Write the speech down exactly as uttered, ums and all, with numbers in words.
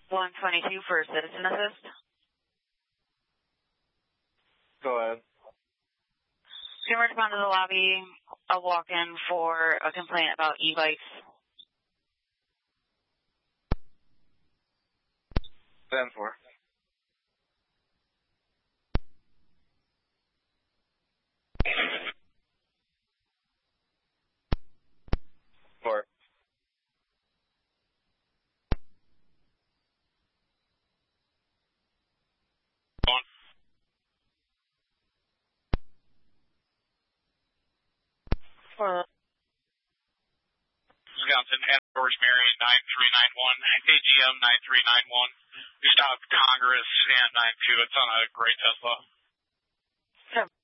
one twenty-two for citizen assist. Go ahead. Can you respond to the lobby? A walk-in for a complaint about e-bikes. ten four. Four. One. For Wisconsin, Anna Rosemary, nine three nine one, A G M nine three nine one. We stopped Congress and nine two. It's on a gray Tesla.